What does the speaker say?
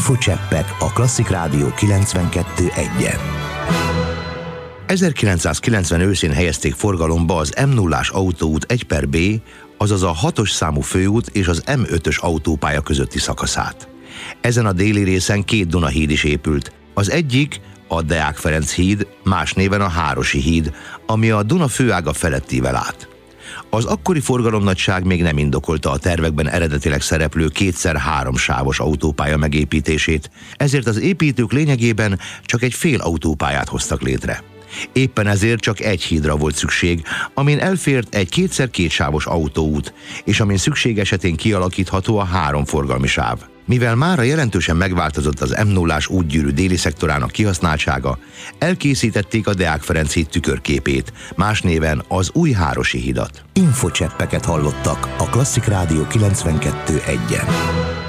Infocseppek a Klasszik Rádió 92.1-en. 1990 őszén helyezték forgalomba az M0-ás autóút 1/B, azaz a 6-os számú főút és az M5-ös autópálya közötti szakaszát. Ezen a déli részen 2 Dunahíd is épült. Az egyik a Deák Ferenc híd, más néven a Hárosi híd, ami a Duna főága felettível át. Az akkori forgalomnagyság még nem indokolta a tervekben eredetileg szereplő 2x3 sávos autópálya megépítését, ezért az építők lényegében csak egy fél autópályát hoztak létre. Éppen ezért csak egy hídra volt szükség, amin elfért egy 2x2 sávos autóút, és amin szükség esetén kialakítható a 3 forgalmi sáv. Mivel mára jelentősen megváltozott az M0-ás útgyűrű déli szektorának kihasználtsága, elkészítették a Deák Ferenc híd tükörképét, más néven az új Hárosi hidat. Infocseppeket hallottak a Klasszik Rádió 92.1-en.